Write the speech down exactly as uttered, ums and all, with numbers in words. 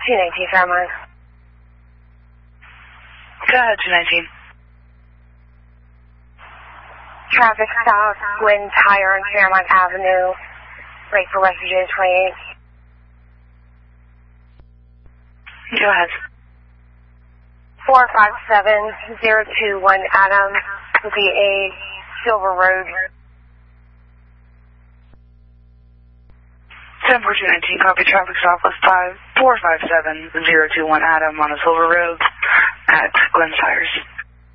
two nineteen, Fairmont. Go ahead, two nineteen. Traffic stop, Gwen Tire on Fairmont Avenue. Wait for messages, twenty-eight. Go ahead. four five seven zero two one Adam will be a Silver Road. ten four two nineteen, copy traffic stop with five four five seven zero two one Adam on a Silver Road at Glenn Tires.